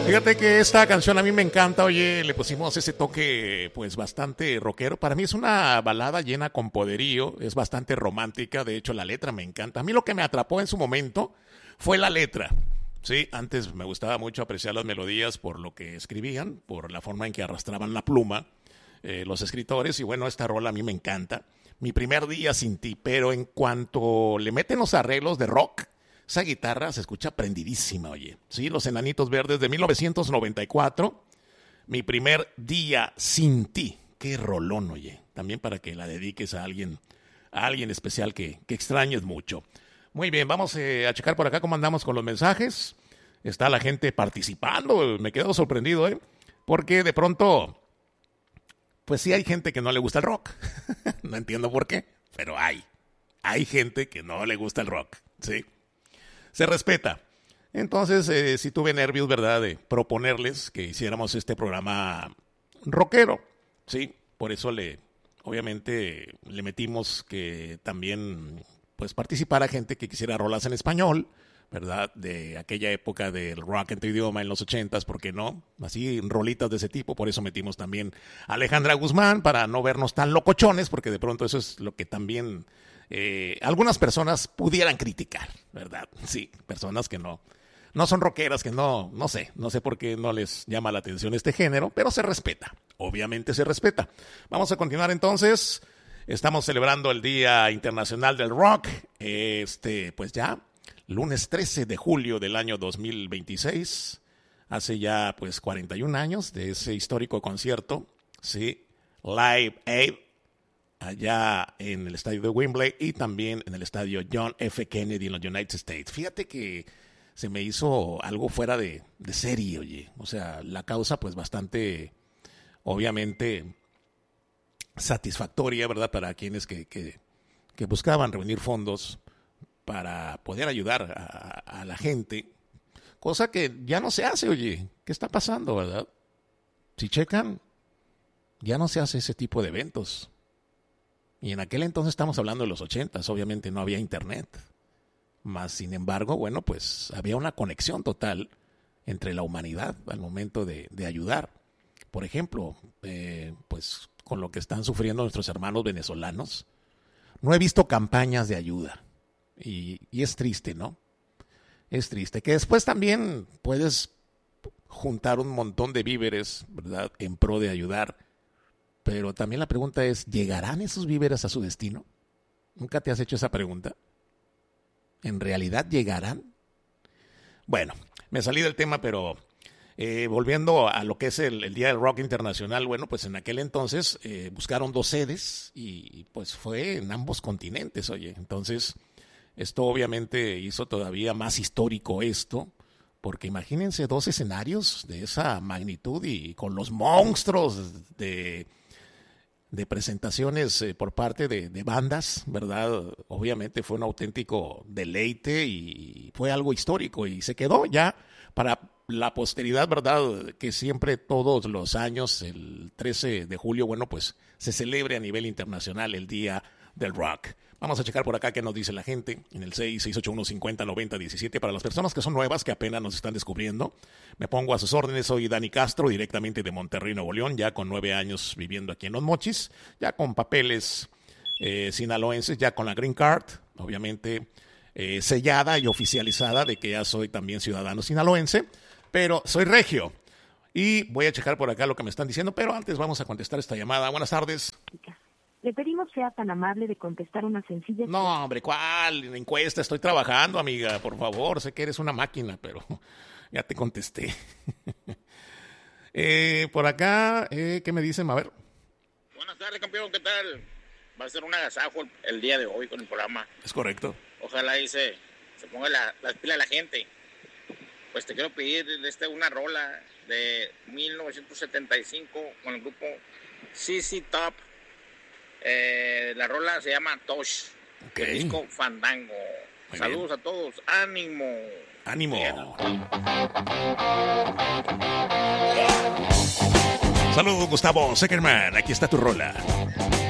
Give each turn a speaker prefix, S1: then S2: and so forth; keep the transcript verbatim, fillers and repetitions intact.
S1: Fíjate que esta canción a mí me encanta, oye, le pusimos ese toque pues bastante rockero. Para mí es una balada llena con poderío, es bastante romántica, de hecho la letra me encanta. A mí lo que me atrapó en su momento fue la letra. Sí, antes me gustaba mucho apreciar las melodías por lo que escribían, por la forma en que arrastraban la pluma eh, los escritores, y bueno, esta rola a mí me encanta. Mi primer día sin ti, pero en cuanto le meten los arreglos de rock, esa guitarra se escucha prendidísima, oye. Sí, Los Enanitos Verdes de mil novecientos noventa y cuatro. Mi primer día sin ti. Qué rolón, oye. También para que la dediques a alguien, a alguien especial que, que extrañes mucho. Muy bien, vamos eh, a checar por acá cómo andamos con los mensajes. Está la gente participando. Me quedo sorprendido, ¿eh? Porque de pronto, pues sí hay gente que no le gusta el rock. No entiendo por qué, pero hay. Hay gente que no le gusta el rock, ¿sí? Se respeta. Entonces, eh, sí tuve nervios, ¿verdad?, de proponerles que hiciéramos este programa rockero, ¿sí? Por eso le, obviamente, le metimos que también, pues, participara gente que quisiera rolas en español, ¿verdad?, de aquella época del rock en tu idioma en los ochentas, ¿por qué no? Así, rolitas de ese tipo. Por eso metimos también a Alejandra Guzmán, para no vernos tan locochones, porque de pronto eso es lo que también Eh, algunas personas pudieran criticar, ¿verdad? Sí, personas que no, no son rockeras, que no, no sé, no sé por qué no les llama la atención este género, pero se respeta, obviamente se respeta. Vamos a continuar entonces. Estamos celebrando el Día Internacional del Rock, este, pues ya, lunes trece de julio del año dos mil veintiséis, hace ya pues cuarenta y un años de ese histórico concierto, sí, Live Aid, allá en el estadio de Wembley y también en el estadio John F. Kennedy en los United States. Fíjate que se me hizo algo fuera de, de serie, oye. O sea, la causa pues bastante, obviamente, satisfactoria, ¿verdad? Para quienes que, que, que buscaban reunir fondos para poder ayudar a, a la gente. Cosa que ya no se hace, oye. ¿Qué está pasando, verdad? Si checan, ya no se hace ese tipo de eventos. Y en aquel entonces estamos hablando de los ochentas, obviamente no había internet. Más sin embargo, bueno, pues había una conexión total entre la humanidad al momento de, de ayudar. Por ejemplo, eh, pues con lo que están sufriendo nuestros hermanos venezolanos, no he visto campañas de ayuda. Y, y es triste, ¿no? Es triste. Que después también puedes juntar un montón de víveres, ¿verdad?, en pro de ayudar. Pero también la pregunta es, ¿llegarán esos víveres a su destino? ¿Nunca te has hecho esa pregunta? ¿En realidad llegarán? Bueno, me salí del tema, pero eh, volviendo a lo que es el, el Día del Rock Internacional, bueno, pues en aquel entonces eh, buscaron dos sedes y pues fue en ambos continentes, oye. Entonces, esto obviamente hizo todavía más histórico esto, porque imagínense dos escenarios de esa magnitud y con los monstruos de... de presentaciones eh, por parte de, de bandas, ¿verdad? Obviamente fue un auténtico deleite y fue algo histórico y se quedó ya para la posteridad, ¿verdad? Que siempre todos los años, el trece de julio, bueno, pues se celebre a nivel internacional el Día del Rock. Vamos a checar por acá qué nos dice la gente en el seis seis ocho uno cinco cero nueve cero uno siete. Para las personas que son nuevas, que apenas nos están descubriendo, me pongo a sus órdenes. Soy Dani Castro, directamente de Monterrey, Nuevo León, ya con nueve años viviendo aquí en Los Mochis, ya con papeles eh, sinaloenses, ya con la Green Card, obviamente eh, sellada y oficializada de que ya soy también ciudadano sinaloense, pero soy regio. Y voy a checar por acá lo que me están diciendo, pero antes vamos a contestar esta llamada. Buenas tardes.
S2: Le pedimos sea tan amable de contestar una sencilla...
S1: No, hombre, ¿cuál? Encuesta, estoy trabajando, amiga, por favor. Sé que eres una máquina, pero ya te contesté. eh, por acá, eh, ¿qué me dicen? A ver.
S3: Buenas tardes, campeón, ¿qué tal? Va a ser un agasajo el, el día de hoy con el programa.
S1: Es correcto.
S3: Ojalá ahí se, se ponga la, las pilas la gente. Pues te quiero pedir este, una rola de mil novecientos setenta y cinco con el grupo C C Top. Eh, la rola se llama Tosh,
S1: okay.
S3: El disco Fandango. Muy Saludos bien. A todos, ánimo.
S1: Ánimo. Saludos, Gustavo Seckerman, aquí está tu rola.